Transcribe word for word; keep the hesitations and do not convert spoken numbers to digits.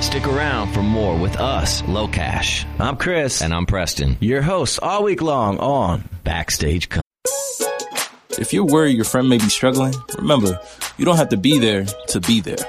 Stick around for more with us, Locash. I'm Chris. And I'm Preston. Your hosts all week long on Backstage. If you're worried your friend may be struggling, remember, you don't have to be there to be there.